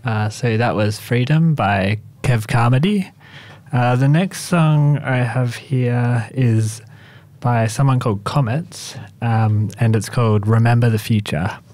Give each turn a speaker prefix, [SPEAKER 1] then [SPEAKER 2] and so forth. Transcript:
[SPEAKER 1] So that was Freedom by Kev Carmody. The next song I have here is by someone called Comets, and it's called Remember the Future.